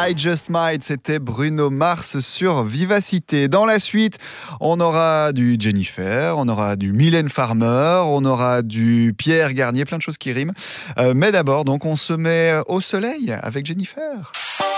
I Just Might, c'était Bruno Mars sur Vivacité. Dans la suite, on aura du Jennifer, on aura du Mylène Farmer, on aura du Pierre Garnier, plein de choses qui riment. Mais d'abord, donc, on se met au soleil avec Jennifer.